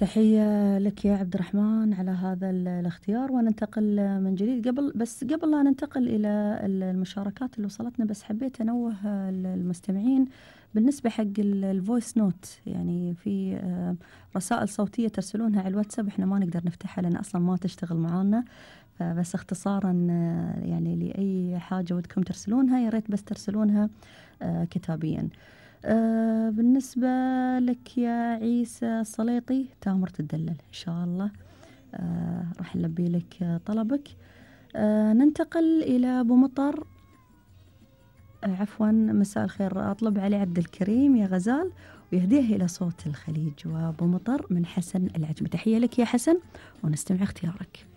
تحية لك يا عبد الرحمن على هذا الاختيار، وننتقل من جديد. قبل لا ننتقل إلى المشاركات اللي وصلتنا، بس حبيت أنوه المستمعين بالنسبة حق الفويس نوت. يعني في رسائل صوتية ترسلونها على الواتساب احنا ما نقدر نفتحها لأن أصلا ما تشتغل معانا، فبس اختصارا يعني لأي حاجة ودكم ترسلونها يا ريت بس ترسلونها كتابيا. بالنسبة لك يا عيسى السليطي، تامر تدلل إن شاء الله. راح نلبي لك طلبك. ننتقل إلى أبو مطر. عفوا، مساء الخير، أطلب علي عبد الكريم يا غزال ويهديه إلى صوت الخليج. وأبو مطر من حسن العجمي. تحية لك يا حسن ونستمع اختيارك.